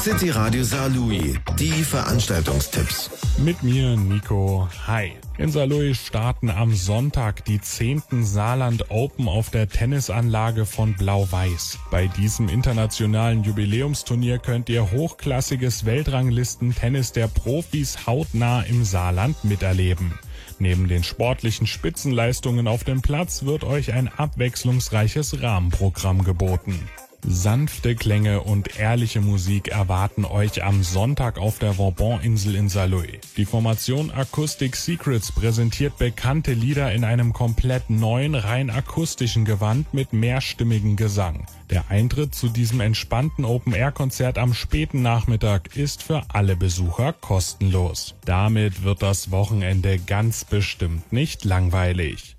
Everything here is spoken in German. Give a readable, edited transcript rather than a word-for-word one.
City Radio Saarlouis, die Veranstaltungstipps. Mit mir, Nico. Hi. In Saarlouis starten am Sonntag die 10. Saarland Open auf der Tennisanlage von Blau-Weiß. Bei diesem internationalen Jubiläumsturnier könnt ihr hochklassiges Weltranglisten-Tennis der Profis hautnah im Saarland miterleben. Neben den sportlichen Spitzenleistungen auf dem Platz wird euch ein abwechslungsreiches Rahmenprogramm geboten. Sanfte Klänge und ehrliche Musik erwarten euch am Sonntag auf der Vauban-Insel in Saarlouis. Die Formation Acoustic Secrets präsentiert bekannte Lieder in einem komplett neuen, rein akustischen Gewand mit mehrstimmigem Gesang. Der Eintritt zu diesem entspannten Open-Air-Konzert am späten Nachmittag ist für alle Besucher kostenlos. Damit wird das Wochenende ganz bestimmt nicht langweilig.